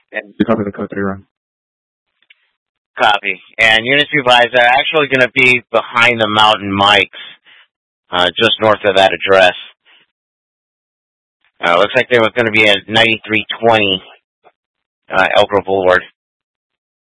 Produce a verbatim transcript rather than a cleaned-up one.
And you copy the code three run. Copy. And unit supervisors are actually going to be behind the Mountain Mikes, uh, just north of that address. Uh, looks like they were going to be at ninety-three twenty uh, Elk Grove Boulevard.